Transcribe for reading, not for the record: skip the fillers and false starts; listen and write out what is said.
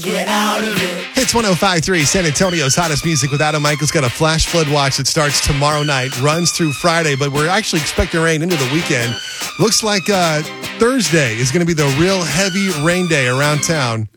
get out of it. Hits 105.3, San Antonio's hottest music with Adam Michaels. Got a flash flood watch that starts tomorrow night, runs through Friday, but we're actually expecting rain into the weekend. Looks like Thursday is going to be the real heavy rain day around town.